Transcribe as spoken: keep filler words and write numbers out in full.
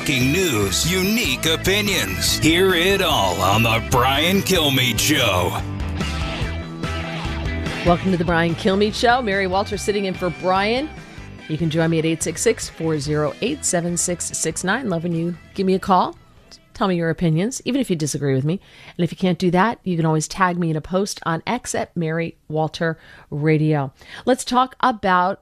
Breaking news, unique opinions. Hear it all on The Brian Kilmeade Show. Welcome to The Brian Kilmeade Show. Mary Walter sitting in for Brian. You can join me at eight six six, four oh eight, seven six six nine. Love when you give me a call. Tell me your opinions, even if you disagree with me. And if you can't do that, you can always tag me in a post on X at Mary Walter Radio. Let's talk about